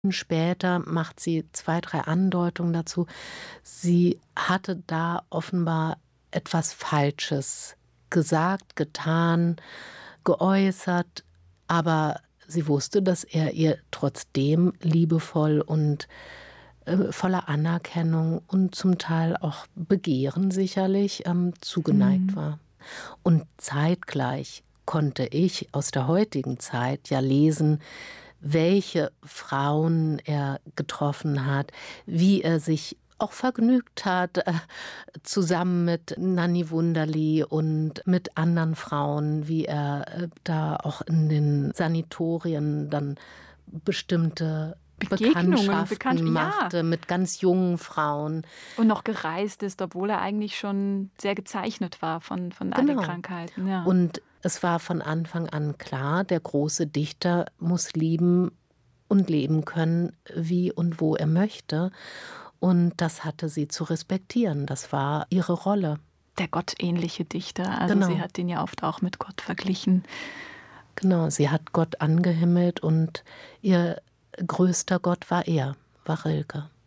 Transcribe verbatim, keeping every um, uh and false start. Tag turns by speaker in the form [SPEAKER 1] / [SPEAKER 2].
[SPEAKER 1] Später macht sie zwei, drei Andeutungen dazu. Sie hatte da offenbar etwas Falsches gesagt, getan, geäußert, aber sie wusste, dass er ihr trotzdem liebevoll und, äh, voller Anerkennung und zum Teil auch Begehren sicherlich, ähm, zugeneigt
[SPEAKER 2] Mhm.
[SPEAKER 1] war. Und zeitgleich konnte ich aus der heutigen Zeit ja lesen, welche Frauen er getroffen hat, wie er sich auch vergnügt hat, äh, zusammen mit Nanny Wunderli und mit anderen Frauen, wie er, äh, da auch in den Sanatorien dann bestimmte
[SPEAKER 2] Begegnungen, bekannt
[SPEAKER 1] Bekanntschaften
[SPEAKER 2] ja.
[SPEAKER 1] machte mit ganz jungen Frauen.
[SPEAKER 2] Und noch gereist ist, obwohl er eigentlich schon sehr gezeichnet war von von all den
[SPEAKER 1] Genau.
[SPEAKER 2] Krankheiten, ja.
[SPEAKER 1] Und es war von Anfang an klar, der große Dichter muss lieben und leben können, wie und wo er möchte. Und das hatte sie zu respektieren. Das war ihre Rolle.
[SPEAKER 2] Der gottähnliche Dichter, also sie
[SPEAKER 1] Genau.
[SPEAKER 2] hat ihn ja oft auch mit Gott verglichen.
[SPEAKER 1] Genau, sie hat Gott angehimmelt und ihr größter Gott war er, war Rilke.